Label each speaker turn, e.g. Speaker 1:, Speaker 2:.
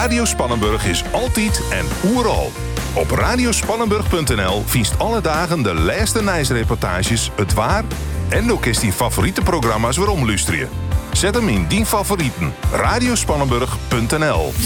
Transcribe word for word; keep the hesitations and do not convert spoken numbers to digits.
Speaker 1: Radio Spannenburg is altijd en oeral. Op radiospannenburg punt n l vindt alle dagen de laatste nieuwsreportages, het waar en ook is die favoriete programma's waarom luisteren. Zet hem in die favorieten. radiospannenburg punt n l